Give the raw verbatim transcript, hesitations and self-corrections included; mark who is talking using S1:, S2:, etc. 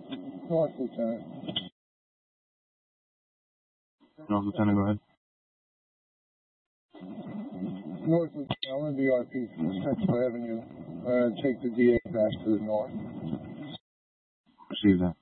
S1: North, Lieutenant.
S2: North, Lieutenant, go ahead.
S1: North, Lieutenant, I'm going to be R P Central Avenue. Uh, take the D A back to the north.
S2: Receive that.